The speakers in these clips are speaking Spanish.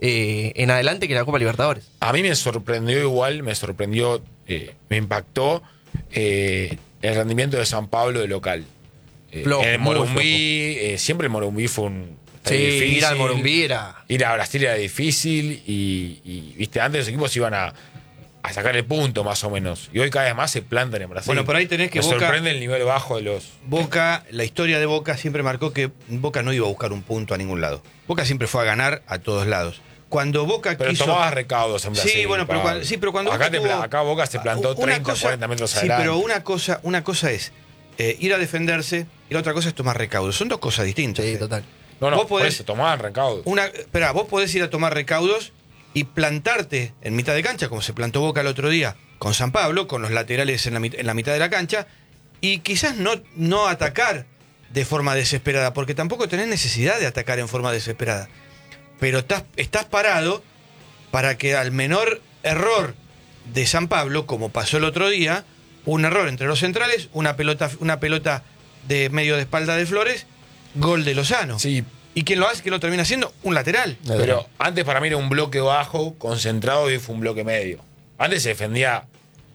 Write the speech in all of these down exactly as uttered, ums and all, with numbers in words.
eh, en adelante que la Copa Libertadores. A mí me sorprendió igual, me sorprendió, eh, me impactó eh, el rendimiento de San Pablo de local. Eh, Flojo, en el muy Morumbí, eh, siempre el Morumbí fue un... Sí, difícil. ir al Morumbí era... Ir a Brasil era difícil y, y, viste, antes los equipos iban a, a sacar el punto más o menos. Y hoy cada vez más se plantan en Brasil. Bueno, por ahí tenés que Me Boca, sorprende el nivel bajo de los... Boca, la historia de Boca siempre marcó que Boca no iba a buscar un punto a ningún lado. Boca siempre fue a ganar a todos lados. Cuando Boca pero quiso... tomabas recaudos en Brasil. Sí, bueno, pero cuando, sí, pero cuando acá, Boca te, tuvo... acá Boca se plantó una treinta, cosa, cuarenta metros sí, adelante. pero una cosa, una cosa es eh, ir a defenderse y la otra cosa es tomar recaudos. Son dos cosas distintas. Sí, eh. total. No, no, vos podés, por eso, tomaban recaudos. Una, espera, vos podés ir a tomar recaudos y plantarte en mitad de cancha, como se plantó Boca el otro día con San Pablo, con los laterales en la, en la mitad de la cancha, y quizás no, no atacar de forma desesperada, porque tampoco tenés necesidad de atacar en forma desesperada. Pero estás, estás parado para que al menor error de San Pablo, como pasó el otro día, un error entre los centrales, una pelota, una pelota de medio de espalda de Flores, gol de Lozano. Sí. ¿Y quién lo hace? ¿Quién lo termina haciendo? Un lateral. Pero antes para mí era un bloque bajo, concentrado, y fue un bloque medio. Antes se defendía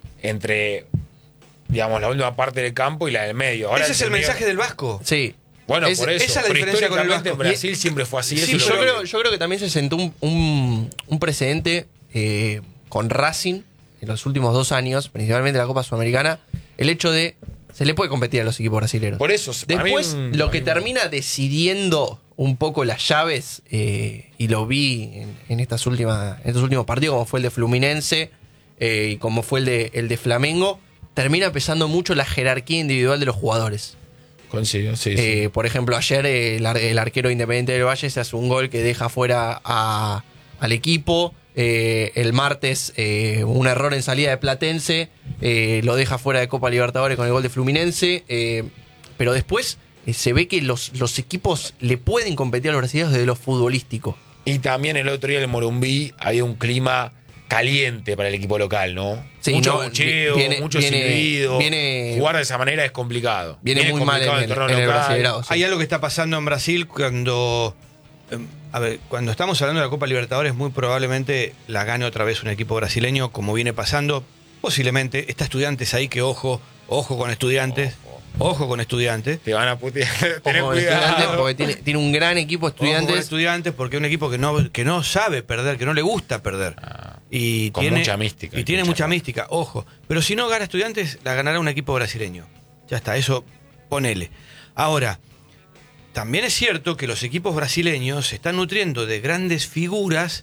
entre, digamos, la última parte del campo y la del medio. Ahora Ese es el medio... mensaje del Vasco. Sí. Bueno, Es- por eso. esa es la pero diferencia con el históricamente Vasco. en Brasil siempre fue así. Sí, eso yo lo- creo, yo creo que también se sentó un, un, un precedente eh, con Racing en los últimos dos años, principalmente la Copa Sudamericana, el hecho de se le puede competir a los equipos brasileños. Por eso. para mí Después, un- lo que termina decidiendo un poco las llaves, eh, y lo vi en, en, estas últimas, en estos últimos partidos, como fue el de Fluminense eh, y como fue el de, el de Flamengo, termina pesando mucho la jerarquía individual de los jugadores. Coincido, sí, sí. Eh, por ejemplo, ayer eh, el, ar- el arquero Independiente del Valle se hace un gol que deja fuera a- al equipo. Eh, el martes, eh, un error en salida de Platense eh, lo deja fuera de Copa Libertadores con el gol de Fluminense. Eh, pero después eh, se ve que los, los equipos le pueden competir a los brasileños desde lo futbolístico. Y también el otro día en el Morumbí había un clima caliente para el equipo local, ¿no? Sí, mucho no, bucheo, viene- mucho viene- silbido. viene- Jugar de esa manera es complicado. Viene muy mal en, complicado el- torneo en el local. Brasileirao, sí. Hay algo que está pasando en Brasil cuando... eh, A ver, cuando estamos hablando de la Copa Libertadores, muy probablemente la gane otra vez un equipo brasileño, como viene pasando. Posiblemente. Está Estudiantes ahí que ojo, ojo con Estudiantes. Ojo con Estudiantes. Te van a putear. Ojo Tenés con Estudiantes, cuidado. porque tiene, tiene un gran equipo Ojo con Estudiantes. Estudiantes porque es un equipo que no, que no sabe perder, que no le gusta perder. Ah, Y con tiene, mucha mística. Y tiene Mucha mucha razón. mística, ojo. Pero si no gana Estudiantes, la ganará un equipo brasileño. Ya está, eso ponele. Ahora, también es cierto que los equipos brasileños se están nutriendo de grandes figuras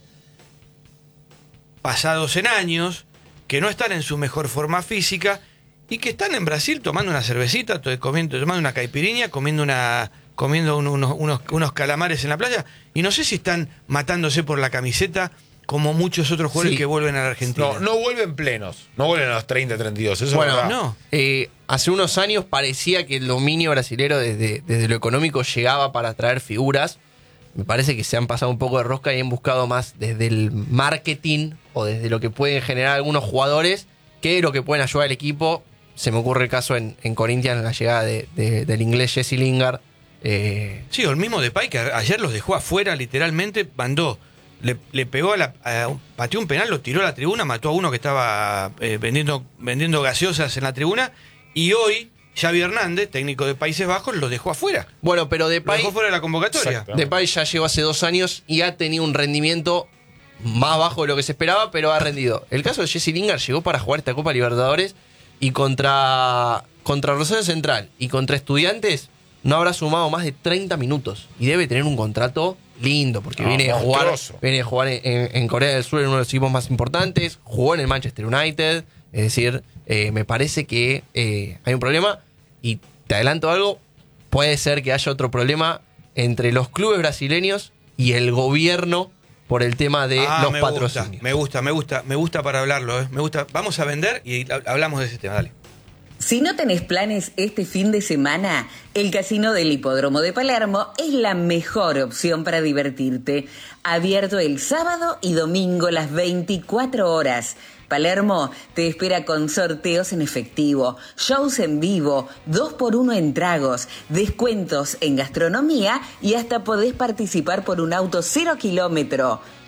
pasados en años, que no están en su mejor forma física y que están en Brasil tomando una cervecita, to- comiendo, tomando una caipirinha, comiendo una comiendo un- unos, unos, unos calamares en la playa. Y no sé si están matándose por la camiseta como muchos otros jugadores Sí. que vuelven a la Argentina. No, no vuelven plenos. No vuelven a los treinta, treinta y dos. Eso Bueno, es verdad. no. Eh, hace unos años parecía que el dominio brasilero desde, desde lo económico llegaba para atraer figuras. Me parece que se han pasado un poco de rosca y han buscado más desde el marketing o desde lo que pueden generar algunos jugadores que lo que pueden ayudar al equipo. Se me ocurre el caso en, en Corinthians, la llegada de, de- del inglés Jesse Lingard. Eh, Sí, o el mismo Depay que a- ayer los dejó afuera, literalmente mandó, le, le pegó a la, a un- pateó un penal, lo tiró a la tribuna, mató a uno que estaba eh, vendiendo, vendiendo gaseosas en la tribuna, y hoy Xavi Hernández, técnico de Países Bajos, lo dejó afuera. bueno, pero Lo Depay, dejó fuera de la convocatoria. Exacto. Depay ya llegó hace dos años y ha tenido un rendimiento más bajo de lo que se esperaba, pero ha rendido. El caso de Jesse Lingard llegó para jugar esta Copa Libertadores y contra, contra Rosario Central y contra Estudiantes no habrá sumado más de treinta minutos y debe tener un contrato lindo porque No, viene, a jugar, monstruoso. viene a jugar en, en Corea del Sur en uno de los equipos más importantes, jugó en el Manchester United, es decir, eh, me parece que eh, hay un problema y te adelanto algo, puede ser que haya otro problema entre los clubes brasileños y el gobierno por el tema de Ah, los me patrocinios. gusta, me gusta, me gusta, me gusta para hablarlo, ¿eh? Me gusta. Vamos a vender y ha- hablamos de ese tema, dale. Si no tenés planes este fin de semana, el Casino del Hipódromo de Palermo es la mejor opción para divertirte. Abierto el sábado y domingo las veinticuatro horas. Palermo te espera con sorteos en efectivo, shows en vivo, dos por uno en tragos, descuentos en gastronomía y hasta podés participar por un auto cero kilómetro.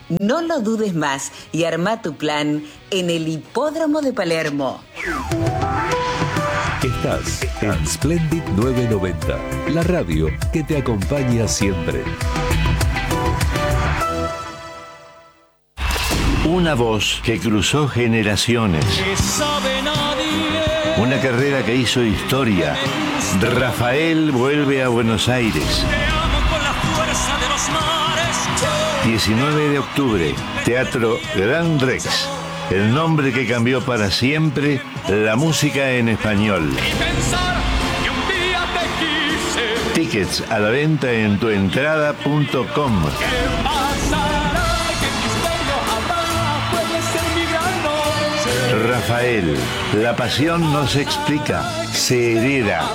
No lo dudes más y arma tu plan en el Hipódromo de Palermo. Estás en Splendid novecientos noventa, la radio que te acompaña siempre. Una voz que cruzó generaciones. Una carrera que hizo historia. Rafael vuelve a Buenos Aires. diecinueve de octubre, Teatro Gran Rex. El nombre que cambió para siempre la música en español. Tickets a la venta en tuentrada punto com. Rafael, la pasión no se explica, se hereda.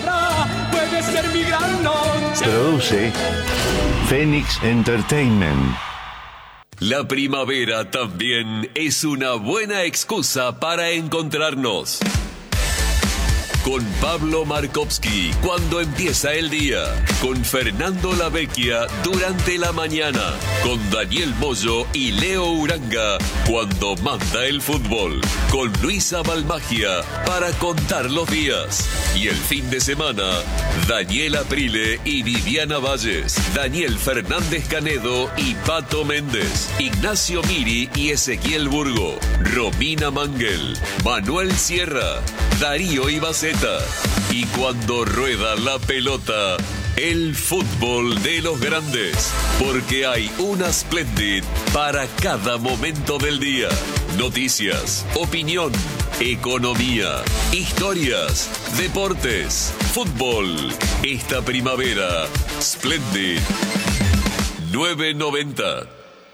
Produce Phoenix Entertainment. La primavera también es una buena excusa para encontrarnos. Con Pablo Markovsky cuando empieza el día. Con Fernando Lavecchia durante la mañana. Con Daniel Moyo y Leo Uranga cuando manda el fútbol. Con Luisa Balmagia para contar los días. Y el fin de semana, Daniel Aprile y Viviana Valles. Daniel Fernández Canedo y Pato Méndez. Ignacio Miri y Ezequiel Burgo. Romina Manguel. Manuel Sierra. Darío Ibaceta. Y cuando rueda la pelota, el fútbol de los grandes, porque hay una Splendid para cada momento del día. Noticias, opinión, economía, historias, deportes, fútbol. Esta primavera, Splendid novecientos noventa.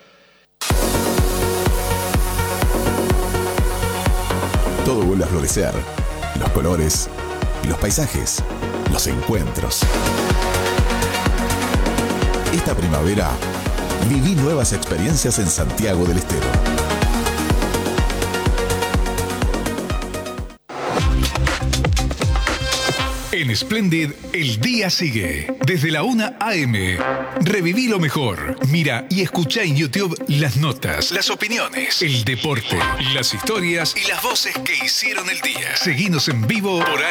Todo vuelve a florecer. Los colores, los paisajes, los encuentros. Esta primavera, viví nuevas experiencias en Santiago del Estero. En Splendid, el día sigue. Desde la una a eme. Reviví lo mejor. Mira y escucha en YouTube las notas, las opiniones, el deporte, las historias y las voces que hicieron el día. Seguinos en vivo por ahí.